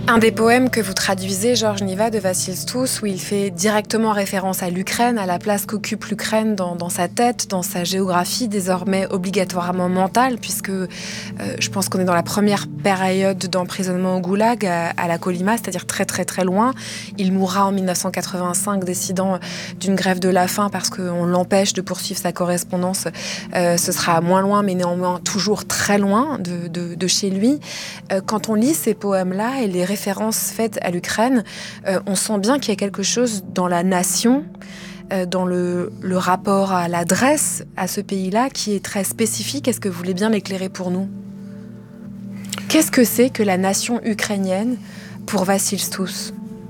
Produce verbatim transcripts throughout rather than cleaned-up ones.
Un des poèmes que vous traduisez, Georges Niva, de Vassil Stouss, où il fait directement référence à l'Ukraine, à la place qu'occupe l'Ukraine dans, dans sa tête, dans sa géographie, désormais obligatoirement mentale, puisque euh, je pense qu'on est dans la première période d'emprisonnement au goulag, à, à la Kolyma, c'est-à-dire très très très loin. Il mourra en mille neuf cent quatre-vingt-cinq, décidant d'une grève de la faim parce qu'on l'empêche de poursuivre sa correspondance. Euh, ce sera moins loin, mais néanmoins toujours très loin de, de, de chez lui. Euh, quand on lit ces poèmes-là et les références faites à l'Ukraine, euh, on sent bien qu'il y a quelque chose dans la nation, euh, dans le, le rapport à l'adresse à ce pays-là qui est très spécifique. Est-ce que vous voulez bien l'éclairer pour nous ? Qu'est-ce que c'est que la nation ukrainienne pour Vassil Stouss ?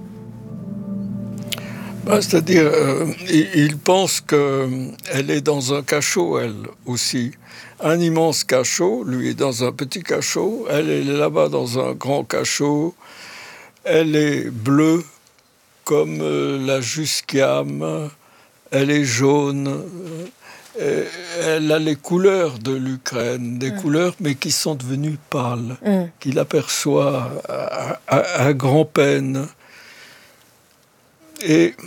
Ben, c'est-à-dire, euh, il, il pense qu'elle est dans un cachot, elle aussi. Un immense cachot, lui est dans un petit cachot, elle est là-bas dans un grand cachot. Elle est bleue comme euh, la Jusquiame, elle est jaune, euh, elle a les couleurs de l'Ukraine, des mmh. couleurs mais qui sont devenues pâles, mmh. qu'il aperçoit à, à, à grand-peine. Et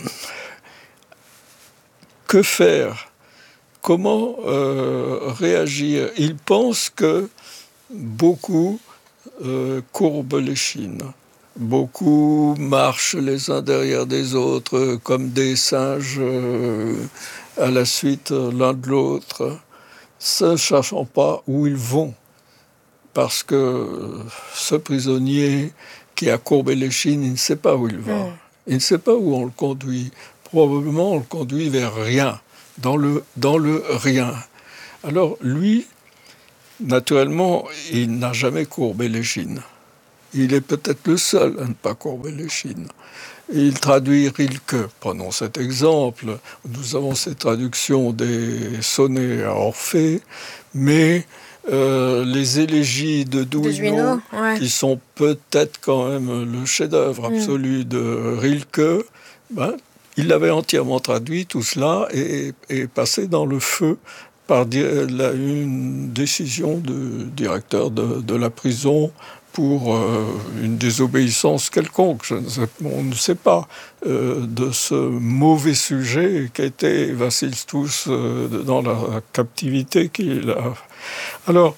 que faire ? Comment euh, réagir ? Il pense que beaucoup euh, courbent l'échine. Beaucoup marchent les uns derrière des autres comme des singes euh, à la suite l'un de l'autre, ne sachant pas où ils vont. Parce que ce prisonnier qui a courbé l'échine, il ne sait pas où il va. Mmh. Il ne sait pas où on le conduit. Probablement on le conduit vers rien, dans le, dans le rien. Alors lui, naturellement, il n'a jamais courbé l'échine. Il est peut-être le seul à ne pas courber l'échine. Il traduit Rilke, prenons cet exemple. Nous avons cette traduction des sonnets à Orphée, mais euh, les élégies de Douino, ouais. qui sont peut-être quand même le chef-d'œuvre absolu mmh. de Rilke, ben, il l'avait entièrement traduit, tout cela, et, et passé dans le feu par la, une décision du directeur de, de la prison pour euh, une désobéissance quelconque, je ne sais, on ne sait pas, euh, de ce mauvais sujet qu'était Vassil Stouss euh, dans la captivité qu'il a. Alors,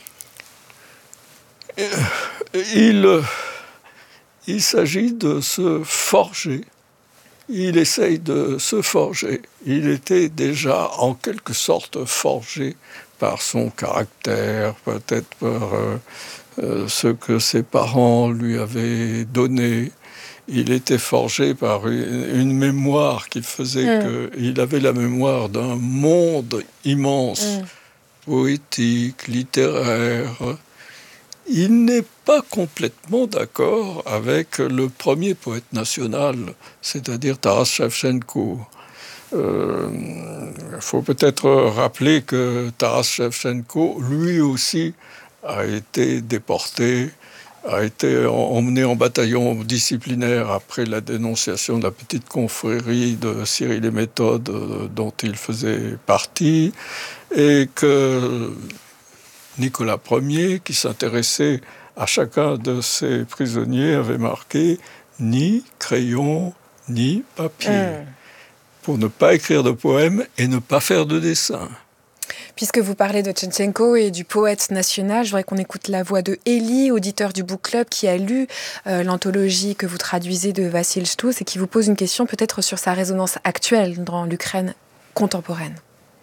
il, il s'agit de se forger. Il essaye de se forger. Il était déjà en quelque sorte forgé par son caractère, peut-être par euh, euh, ce que ses parents lui avaient donné. Il était forgé par une, une mémoire qui faisait mmh. qu'il avait la mémoire d'un monde immense, mmh. poétique, littéraire. Il n'est pas complètement d'accord avec le premier poète national, c'est-à-dire Taras Shevchenko. Euh, il faut peut-être rappeler que Taras Shevchenko, lui aussi, a été déporté, a été emmené en bataillon disciplinaire après la dénonciation de la petite confrérie de Cyril et Méthode dont il faisait partie, et que Nicolas Ier, qui s'intéressait à chacun de ces prisonniers, avait marqué « ni crayon, ni papier mmh. », pour ne pas écrire de poèmes et ne pas faire de dessin. Puisque vous parlez de Shevchenko et du poète national, je voudrais qu'on écoute la voix de Élie, auditeur du Book Club, qui a lu euh, l'anthologie que vous traduisez de Vassil Stouss et qui vous pose une question peut-être sur sa résonance actuelle dans l'Ukraine contemporaine.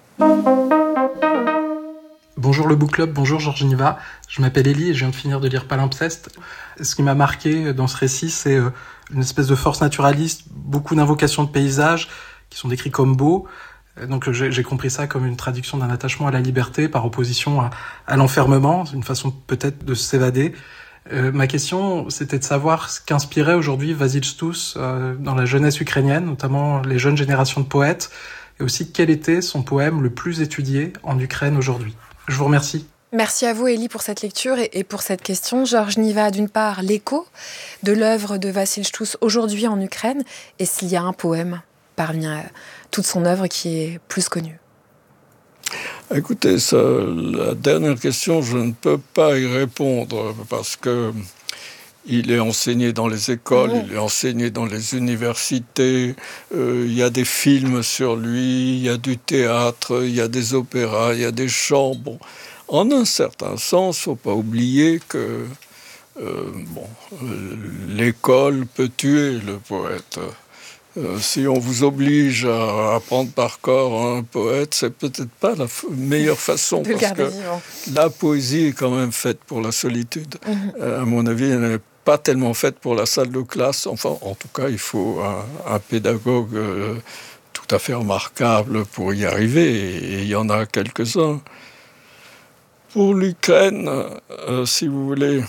Bonjour le Book Club, bonjour Georges Niva. Je m'appelle Élie et je viens de finir de lire Palimpseste. Ce qui m'a marqué dans ce récit, c'est une espèce de force naturaliste, beaucoup d'invocations de paysages qui sont décrits comme beaux. Donc j'ai, j'ai compris ça comme une traduction d'un attachement à la liberté par opposition à, à l'enfermement, une façon peut-être de s'évader. Euh, ma question, c'était de savoir ce qu'inspirait aujourd'hui Vassil Stouss euh, dans la jeunesse ukrainienne, notamment les jeunes générations de poètes, et aussi quel était son poème le plus étudié en Ukraine aujourd'hui. Je vous remercie. Merci à vous, Élie, pour cette lecture et, et pour cette question. Georges Niva, d'une part, l'écho de l'œuvre de Vassil Stouss aujourd'hui en Ukraine, et s'il y a un poème parmi euh, toute son œuvre qui est plus connue. Écoutez, ça, la dernière question, je ne peux pas y répondre parce que il est enseigné dans les écoles, Mmh. il est enseigné dans les universités, euh, il y a des films sur lui, il y a du théâtre, il y a des opéras, il y a des chants. Bon, en un certain sens, il ne faut pas oublier que euh, bon, euh, l'école peut tuer le poète. Euh, si on vous oblige à apprendre par corps un poète, c'est peut-être pas la f- meilleure façon, De le parce garder que vivant. la poésie est quand même faite pour la solitude. Mmh. Euh, à mon avis, elle n'est pas tellement faite pour la salle de classe. Enfin, en tout cas, il faut un, un pédagogue euh, tout à fait remarquable pour y arriver, et il y en a quelques-uns. Pour l'Ukraine, euh, si vous voulez,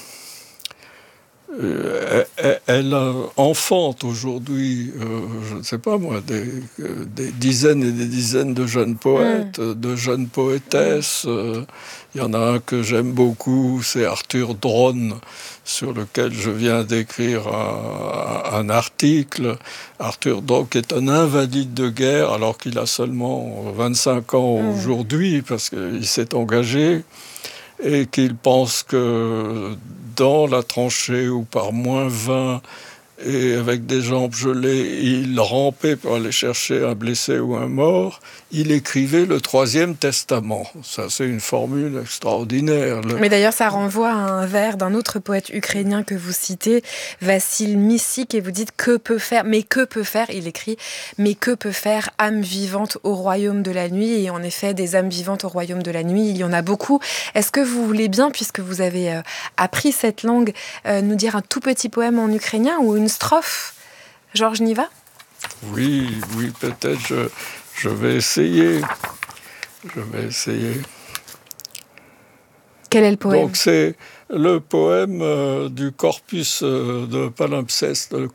Euh, elle, elle enfante aujourd'hui, euh, je ne sais pas moi, des, euh, des dizaines et des dizaines de jeunes poètes, mmh. de jeunes poétesses. Euh, il y en a un que j'aime beaucoup, c'est Arthur Drone, sur lequel je viens d'écrire un, un article. Arthur Drone qui est un invalide de guerre, alors qu'il a seulement vingt-cinq ans mmh. aujourd'hui, parce qu'il s'est engagé, et qu'il pense que dans la tranchée ou par moins vingt et avec des jambes gelées, il rampait pour aller chercher un blessé ou un mort, il écrivait le troisième testament. Ça, c'est une formule extraordinaire. Le... Mais d'ailleurs, ça renvoie à un vers d'un autre poète ukrainien que vous citez, Vassil Missik, et vous dites « Que peut faire ?» Mais que peut faire, il écrit « Mais que peut faire âme vivante au royaume de la nuit ?» Et en effet, des âmes vivantes au royaume de la nuit, il y en a beaucoup. Est-ce que vous voulez bien, puisque vous avez euh, appris cette langue, euh, nous dire un tout petit poème en ukrainien ou une strophe, Georges Niva? Oui, oui, peut-être. Je, je vais essayer. Je vais essayer. Quel est le poème? Donc c'est le poème euh, du corpus euh, de palimpseste, le